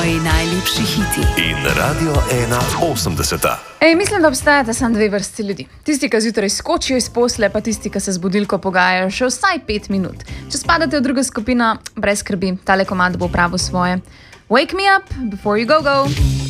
Najlepši hiti. In Radio 180. Mislim, da obstajata samo dve vrsti ljudi. Tisti, ki zjutraj skočijo iz posle, pa tisti, ki se z budilko pogajajo še vsaj 5 minut. Če spadate v drugo skupino, brez skrbi, tale komad bo opravil svoje. Wake me up before you go.